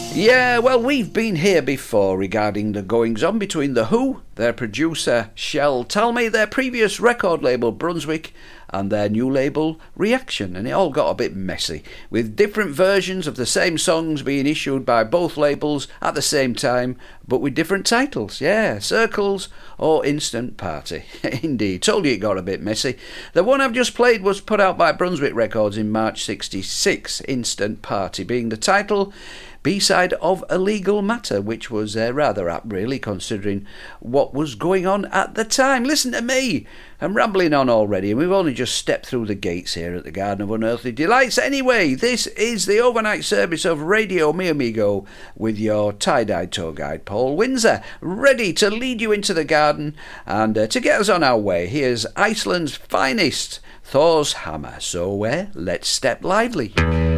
Yeah, well, we've been here before regarding the goings-on between The Who, their producer Shel Talmy, their previous record label Brunswick, and their new label Reaction, and it all got a bit messy, with different versions of the same songs being issued by both labels at the same time, but with different titles. Yeah, Circles or Instant Party. Indeed, told you it got a bit messy. The one I've just played was put out by Brunswick Records in March '66, Instant Party being the title, B-side of A Legal Matter, which was rather apt, really, considering what was going on at the time. Listen to me, I'm rambling on already, and we've only just stepped through the gates here at the Garden of Unearthly Delights. Anyway, this is the overnight service of Radio Mi Amigo with your tie-dye tour guide, Paul Windsor, ready to lead you into the garden and to get us on our way. Here's Iceland's finest, Thor's Hammer. So let's step lively.